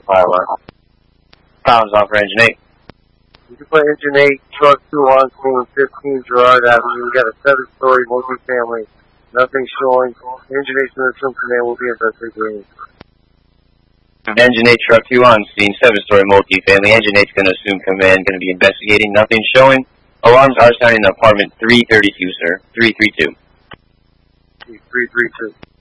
fire alarm. Pounds off for engine 8. You can put engine 8, truck 2 on scene, 15 Gerard Avenue. We got a 7-story multifamily. Nothing showing. Engine 8's going to assume command will be investigating. Engine 8, truck 2 on scene, 7-story multifamily. Engine 8's going to assume command, going to be investigating. Nothing showing. Alarms are sounding in apartment 332, sir. 332. 332.